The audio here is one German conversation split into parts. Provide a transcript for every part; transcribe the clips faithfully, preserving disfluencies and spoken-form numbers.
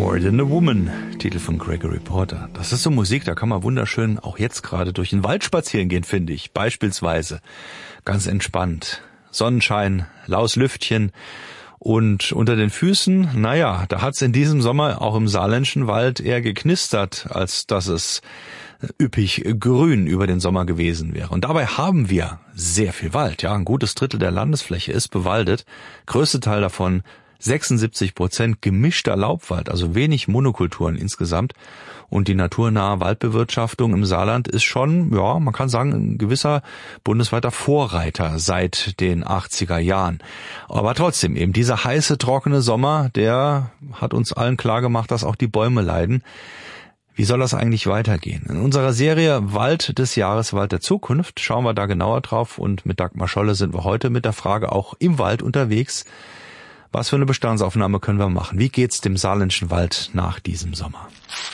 More Than a Woman, Titel von Gregory Porter. Das ist so Musik, da kann man wunderschön auch jetzt gerade durch den Wald spazieren gehen, finde ich. Beispielsweise ganz entspannt. Sonnenschein, laues Lüftchen und unter den Füßen, naja, da hat's in diesem Sommer auch im saarländischen Wald eher geknistert, als dass es üppig grün über den Sommer gewesen wäre. Und dabei haben wir sehr viel Wald. Ja, ein gutes Drittel der Landesfläche ist bewaldet. Größte Teil davon sechsundsiebzig Prozent gemischter Laubwald, also wenig Monokulturen insgesamt. Und die naturnahe Waldbewirtschaftung im Saarland ist schon, ja, man kann sagen, ein gewisser bundesweiter Vorreiter seit den achtziger Jahren. Aber trotzdem, eben dieser heiße, trockene Sommer, der hat uns allen klargemacht, dass auch die Bäume leiden. Wie soll das eigentlich weitergehen? In unserer Serie Wald des Jahres, Wald der Zukunft schauen wir da genauer drauf. Und mit Dagmar Scholle sind wir heute mit der Frage auch im Wald unterwegs. Was für eine Bestandsaufnahme können wir machen? Wie geht's dem saarländischen Wald nach diesem Sommer?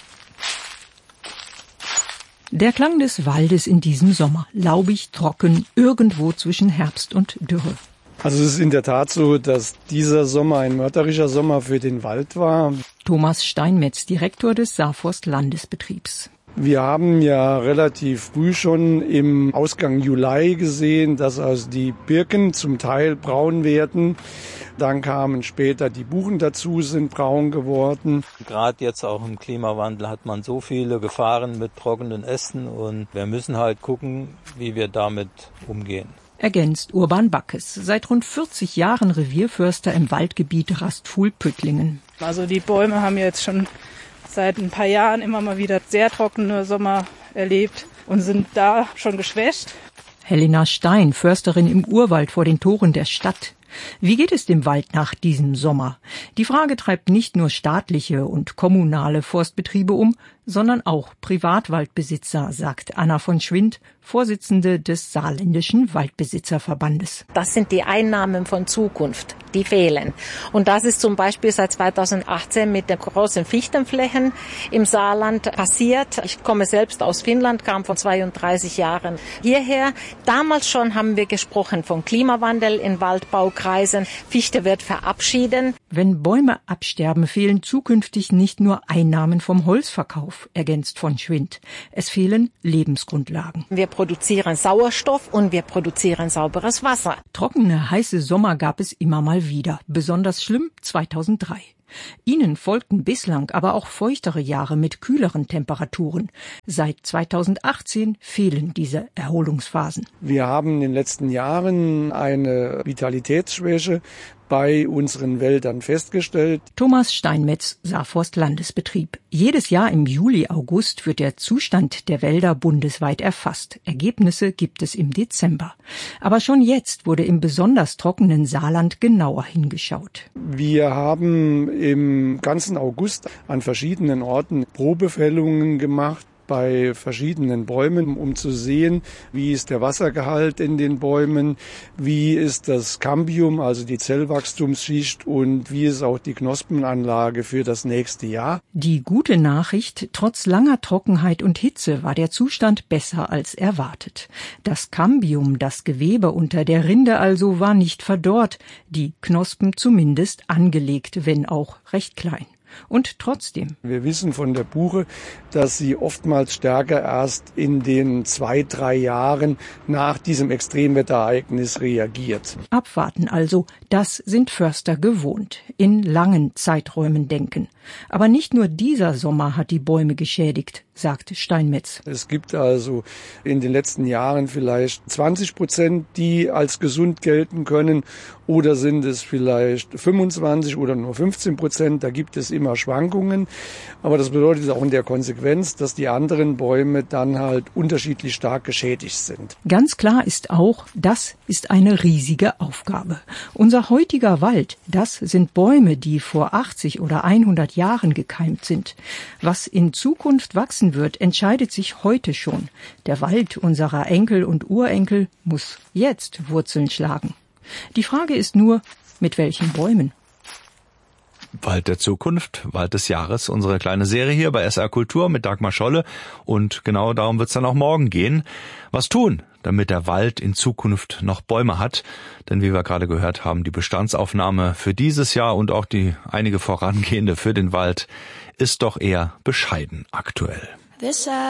Der Klang des Waldes in diesem Sommer. Laubig, trocken, irgendwo zwischen Herbst und Dürre. Also es ist in der Tat so, dass dieser Sommer ein mörderischer Sommer für den Wald war. Thomas Steinmetz, Direktor des Saarforst-Landesbetriebs. Wir haben ja relativ früh schon im Ausgang Juli gesehen, dass also die Birken zum Teil braun werden. Dann kamen später die Buchen dazu, sind braun geworden. Gerade jetzt auch im Klimawandel hat man so viele Gefahren mit trockenen Ästen und wir müssen halt gucken, wie wir damit umgehen. Ergänzt Urban Backes, seit rund vierzig Jahren Revierförster im Waldgebiet Rastfuhl-Püttlingen. Also die Bäume haben jetzt schon seit ein paar Jahren immer mal wieder sehr trockene Sommer erlebt und sind da schon geschwächt. Helena Stein, Försterin im Urwald vor den Toren der Stadt. Wie geht es dem Wald nach diesem Sommer? Die Frage treibt nicht nur staatliche und kommunale Forstbetriebe um, sondern auch Privatwaldbesitzer, sagt Anna von Schwind, Vorsitzende des Saarländischen Waldbesitzerverbandes. Das sind die Einnahmen von Zukunft, die fehlen. Und das ist zum Beispiel seit zweitausendachtzehn mit den großen Fichtenflächen im Saarland passiert. Ich komme selbst aus Finnland, kam vor zweiunddreißig Jahren hierher. Damals schon haben wir gesprochen von Klimawandel in Waldbaukreisen. Fichte wird verabschieden. Wenn Bäume absterben, fehlen zukünftig nicht nur Einnahmen vom Holzverkauf, ergänzt von Schwind. Es fehlen Lebensgrundlagen. Wir produzieren Sauerstoff und wir produzieren sauberes Wasser. Trockene, heiße Sommer gab es immer mal wieder. Besonders schlimm zweitausenddrei. Ihnen folgten bislang aber auch feuchtere Jahre mit kühleren Temperaturen. Seit zweitausendachtzehn fehlen diese Erholungsphasen. Wir haben in den letzten Jahren eine Vitalitätsschwäche bei unseren Wäldern festgestellt. Thomas Steinmetz, Saarforst-Landesbetrieb. Jedes Jahr im Juli, August wird der Zustand der Wälder bundesweit erfasst. Ergebnisse gibt es im Dezember. Aber schon jetzt wurde im besonders trockenen Saarland genauer hingeschaut. Wir haben im ganzen August an verschiedenen Orten Probefällungen gemacht bei verschiedenen Bäumen, um zu sehen, wie ist der Wassergehalt in den Bäumen, wie ist das Cambium, also die Zellwachstumsschicht und wie ist auch die Knospenanlage für das nächste Jahr. Die gute Nachricht, trotz langer Trockenheit und Hitze war der Zustand besser als erwartet. Das Cambium, das Gewebe unter der Rinde also, war nicht verdorrt, die Knospen zumindest angelegt, wenn auch recht klein. Und trotzdem. Wir wissen von der Buche, dass sie oftmals stärker erst in den zwei, drei Jahren nach diesem Extremwetterereignis reagiert. Abwarten also, das sind Förster gewohnt. In langen Zeiträumen denken. Aber nicht nur dieser Sommer hat die Bäume geschädigt, sagt Steinmetz. Es gibt also in den letzten Jahren vielleicht zwanzig Prozent, die als gesund gelten können. Oder sind es vielleicht fünfundzwanzig oder nur fünfzehn Prozent. Da gibt es immer Schwankungen. Aber das bedeutet auch in der Konsequenz, dass die anderen Bäume dann halt unterschiedlich stark geschädigt sind. Ganz klar ist auch, das ist eine riesige Aufgabe. Unser heutiger Wald, das sind Bäume, die vor achtzig oder hundert Jahren gekeimt sind. Was in Zukunft wachsen wird, entscheidet sich heute schon. Der Wald unserer Enkel und Urenkel muss jetzt Wurzeln schlagen. Die Frage ist nur, mit welchen Bäumen? Wald der Zukunft, Wald des Jahres, unsere kleine Serie hier bei S R Kultur mit Dagmar Scholle. Und genau darum wird es dann auch morgen gehen. Was tun, damit der Wald in Zukunft noch Bäume hat. Denn wie wir gerade gehört haben, die Bestandsaufnahme für dieses Jahr und auch die einige vorangehende für den Wald ist doch eher bescheiden aktuell.